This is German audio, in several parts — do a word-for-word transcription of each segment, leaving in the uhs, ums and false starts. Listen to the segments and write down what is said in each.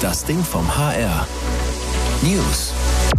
Das Ding vom H R. News.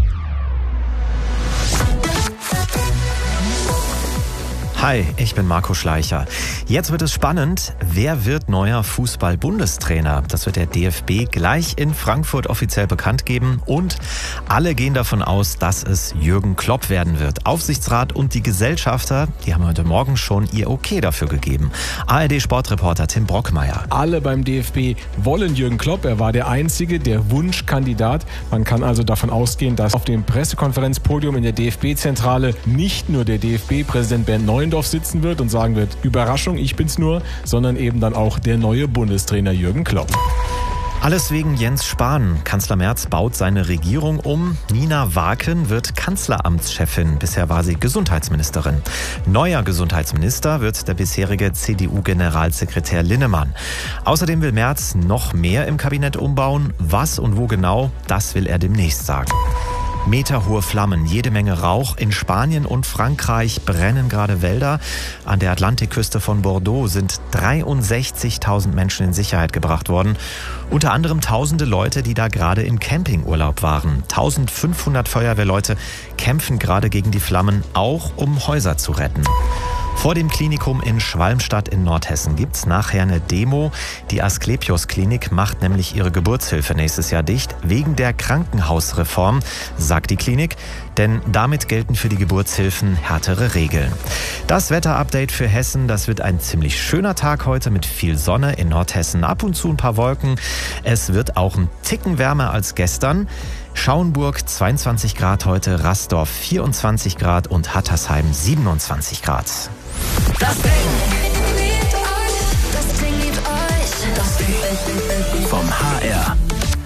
Hi, ich bin Marco Schleicher. Jetzt wird es spannend. Wer wird neuer Fußball-Bundestrainer? Das wird der D F B gleich in Frankfurt offiziell bekannt geben. Und alle gehen davon aus, dass es Jürgen Klopp werden wird. Aufsichtsrat und die Gesellschafter, die haben heute Morgen schon ihr Okay dafür gegeben. A R D-Sportreporter Tim Brockmeier. Alle beim D F B wollen Jürgen Klopp. Er war der Einzige, der Wunschkandidat. Man kann also davon ausgehen, dass auf dem Pressekonferenzpodium in der D F B-Zentrale nicht nur der D F B-Präsident Bernd Neuendorf sitzen wird und sagen wird, Überraschung, ich bin's nur, sondern eben dann auch der neue Bundestrainer Jürgen Klopp. Alles wegen Jens Spahn. Kanzler Merz baut seine Regierung um. Nina Waken wird Kanzleramtschefin. Bisher war sie Gesundheitsministerin. Neuer Gesundheitsminister wird der bisherige C D U-Generalsekretär Linnemann. Außerdem will Merz noch mehr im Kabinett umbauen. Was und wo genau, das will er demnächst sagen. Meterhohe Flammen, jede Menge Rauch. In Spanien und Frankreich brennen gerade Wälder. An der Atlantikküste von Bordeaux sind dreiundsechzigtausend Menschen in Sicherheit gebracht worden. Unter anderem tausende Leute, die da gerade im Campingurlaub waren. eintausendfünfhundert Feuerwehrleute kämpfen gerade gegen die Flammen, auch um Häuser zu retten. Vor dem Klinikum in Schwalmstadt in Nordhessen gibt's nachher eine Demo. Die Asklepios-Klinik macht nämlich ihre Geburtshilfe nächstes Jahr dicht, wegen der Krankenhausreform, sagt die Klinik. Denn damit gelten für die Geburtshilfen härtere Regeln. Das Wetterupdate für Hessen, das wird ein ziemlich schöner Tag heute mit viel Sonne in Nordhessen, ab und zu ein paar Wolken. Es wird auch ein Ticken wärmer als gestern. Schauenburg zweiundzwanzig Grad heute, Rasdorf vierundzwanzig Grad und Hattersheim siebenundzwanzig Grad. Das Ding liebt euch, das Ding liebt euch, das Ding vom H R.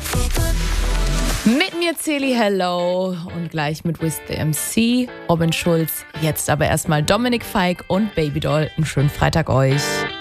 Mit mir Celi Hello und gleich mit Wiz the M C, Robin Schulz. Jetzt aber erstmal Dominik Feig und Babydoll. Einen schönen Freitag euch.